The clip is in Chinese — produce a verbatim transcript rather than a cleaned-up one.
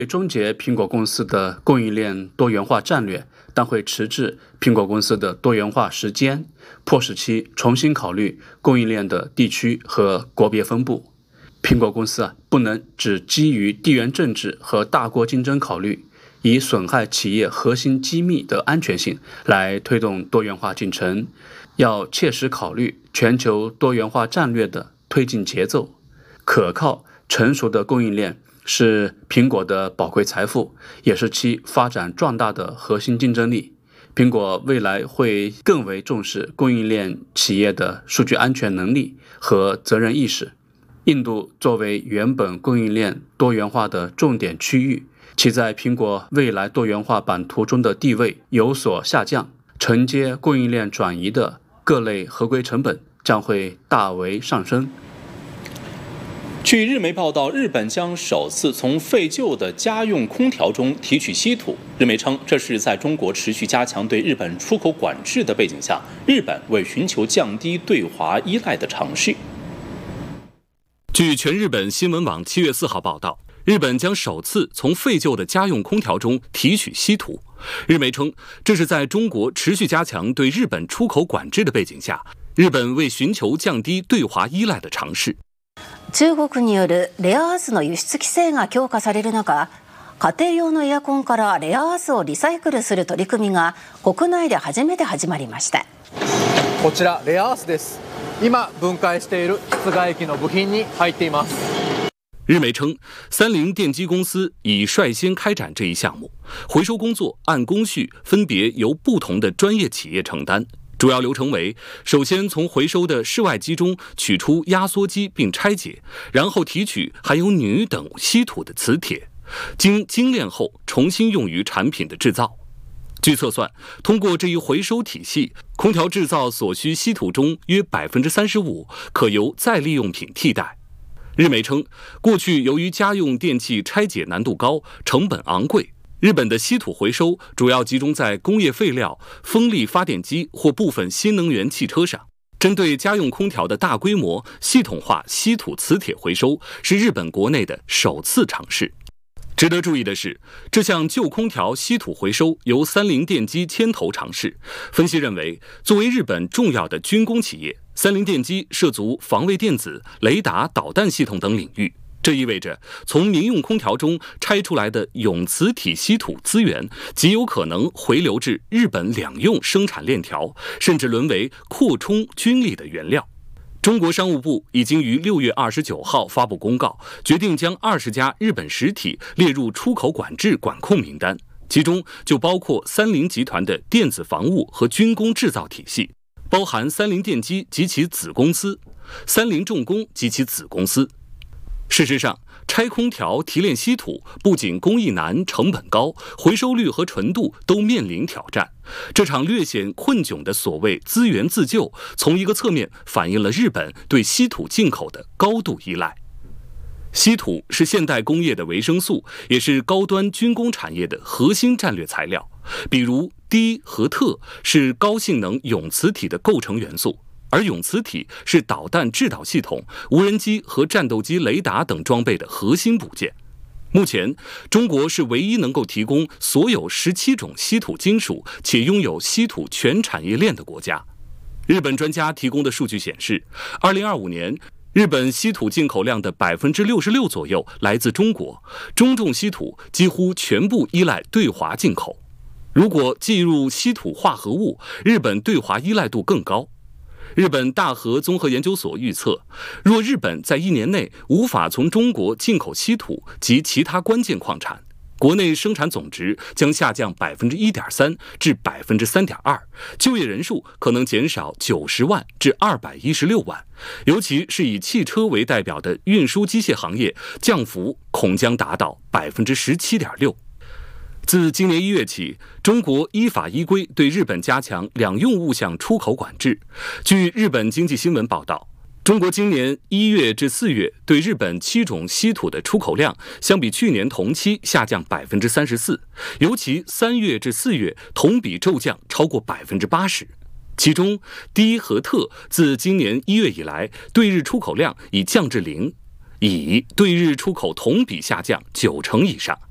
终结苹果公司的供应链多元化战略，但会迟滞苹果公司的多元化时间，迫使其重新考虑供应链的地区和国别分布。苹果公司啊，不能只基于地缘政治和大国竞争考虑，以损害企业核心机密的安全性来推动多元化进程，要切实考虑全球多元化战略的推进节奏。可靠成熟的供应链是苹果的宝贵财富，也是其发展壮大的核心竞争力。苹果未来会更为重视供应链企业的数据安全能力和责任意识。印度作为原本供应链多元化的重点区域，其在苹果未来多元化版图中的地位有所下降，承接供应链转移的各类合规成本将会大为上升。 据日媒报道，日本将首次从废旧的家用空调中提取稀土。日媒称，这是在中国持续加强对日本出口管制的背景下，日本为寻求降低对华依赖的尝试。 据全日本新闻网七月四号报道，日本将首次从废旧的家用空调中提取稀土。日媒称，这是在中国持续加强对日本出口管制的背景下，日本为寻求降低对华依赖的尝试。 中国によるレアアースの輸出規制が強化される中、家庭用のエアコンからレアアースをリサイクルする取り組みが国内で初めて始まりました。 こちらレアアースです。今分解している室外機の部品に入っています。 日媒称，三菱电机公司已率先开展这一项目，回收工作按工序分别由不同的专业企业承担。主要流程为：首先从回收的室外机中取出压缩机并拆解，然后提取含有铝等稀土的磁铁，经精炼后重新用于产品的制造。据测算，通过这一回收体系，空调制造所需稀土中约 百分之三十五 可由再利用品替代。日媒称，过去由于家用电器拆解难度高，成本昂贵，日本的稀土回收主要集中在工业废料、风力发电机或部分新能源汽车上。针对家用空调的大规模系统化稀土磁铁回收是日本国内的首次尝试。值得注意的是，这项旧空调稀土回收由三菱电机牵头尝试。分析认为，作为日本重要的军工企业，三菱电机涉足防卫电子、雷达、导弹系统等领域。这意味着，从民用空调中拆出来的永磁体稀土资源，极有可能回流至日本两用生产链条，甚至沦为扩充军力的原料。中国商务部已经于六月二十九号发布公告，决定将二十家日本实体列入出口管制管控名单，其中就包括三菱集团的电子防务和军工制造体系，包含三菱电机及其子公司、三菱重工及其子公司。事实上，拆空调提炼稀土不仅工艺难、成本高，回收率和纯度都面临挑战。这场略显困窘的所谓资源自救，从一个侧面反映了日本对稀土进口的高度依赖。稀土是现代工业的维生素，也是高端军工产业的核心战略材料。比如低和特是高性能永磁体的构成元素，而永磁体是导弹制导系统、无人机和战斗机雷达等装备的核心部件。目前，中国是唯一能够提供所有十七种稀土金属且拥有稀土全产业链的国家。日本专家提供的数据显示，二零二五年，日本稀土进口量的 百分之六十六 左右来自中国，中重稀土几乎全部依赖对华进口。如果计入稀土化合物，日本对华依赖度更高。日本大和综合研究所预测，若日本在一年内无法从中国进口稀土及其他关键矿产，国内生产总值将下降 百分之一点三 至 百分之三点二， 就业人数可能减少九十万至二百一十六万，尤其是以汽车为代表的运输机械行业，降幅恐将达到 百分之十七点六。自今年一月起，中国依法依规对日本加强两用物项出口管制。据日本经济新闻报道，中国今年一月至四月对日本七种稀土的出口量，相比去年同期下降 百分之三十四， 尤其三月至四月同比骤降超过 百分之八十。其中，低和特自今年一月以来对日出口量已降至零，乙对日出口同比下降九成以上。